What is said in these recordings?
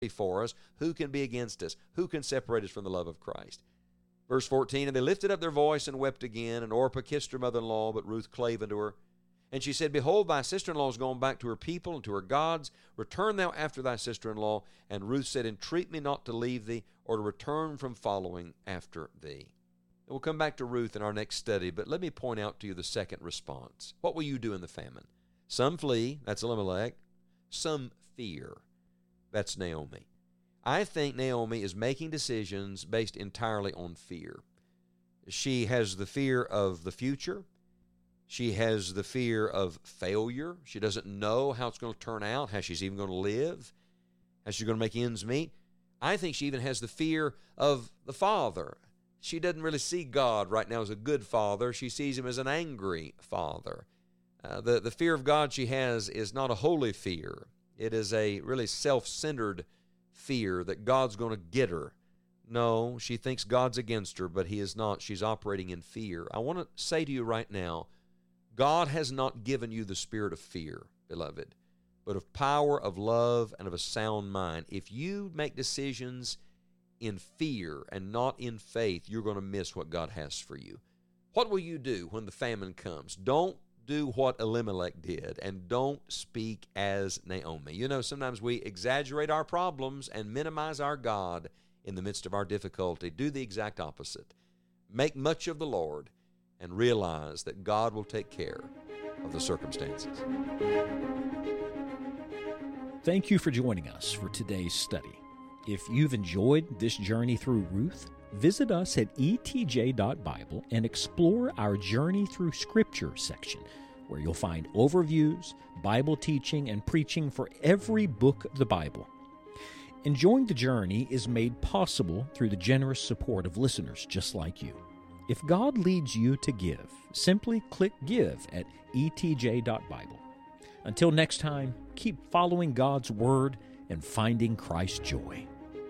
for us, who can be against us? Who can separate us from the love of Christ? Verse 14, and they lifted up their voice and wept again, and Orpah kissed her mother-in-law, but Ruth clave unto her. And she said, Behold, thy sister-in-law is gone back to her people and to her gods. Return thou after thy sister-in-law. And Ruth said, Entreat me not to leave thee, or to return from following after thee. And we'll come back to Ruth in our next study, but let me point out to you the second response. What will you do in the famine? Some flee, that's Elimelech. Some fear, that's Naomi. I think Naomi is making decisions based entirely on fear. She has the fear of the future. She has the fear of failure. She doesn't know how it's going to turn out, how she's even going to live, how she's going to make ends meet. I think she even has the fear of the father. She doesn't really see God right now as a good father. She sees him as an angry father. The fear of God she has is not a holy fear. It is a really self-centered fear that God's going to get her. No, she thinks God's against her, but he is not. She's operating in fear. I want to say to you right now, God has not given you the spirit of fear, beloved, but of power, of love, and of a sound mind. If you make decisions in fear and not in faith, you're going to miss what God has for you. What will you do when the famine comes? Don't do what Elimelech did, and don't speak as Naomi. You know, sometimes we exaggerate our problems and minimize our God in the midst of our difficulty. Do the exact opposite. Make much of the Lord and realize that God will take care of the circumstances. Thank you for joining us for today's study. If you've enjoyed this journey through Ruth, visit us at etj.bible and explore our Journey Through Scripture section, where you'll find overviews, Bible teaching, and preaching for every book of the Bible. Enjoying the journey is made possible through the generous support of listeners just like you. If God leads you to give, simply click Give at etj.bible. Until next time, keep following God's Word and finding Christ's joy.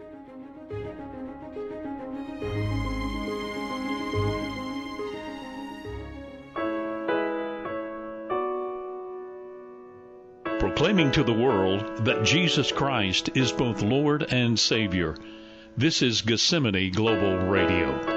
Proclaiming to the world that Jesus Christ is both Lord and Savior. This is Gethsemane Global Radio.